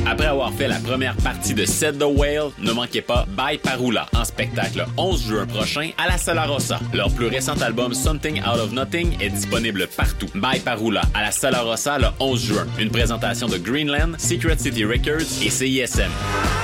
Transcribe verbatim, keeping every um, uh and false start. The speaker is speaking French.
Après avoir fait la première partie de Set the Whale, ne manquez pas Bye Parula en spectacle le onze juin prochain à la Sala Rossa. Leur plus récent album Something Out of Nothing est disponible partout. Bye Parula à la Sala Rossa le onze juin. Une présentation de Greenland, Secret City Records et C I S M.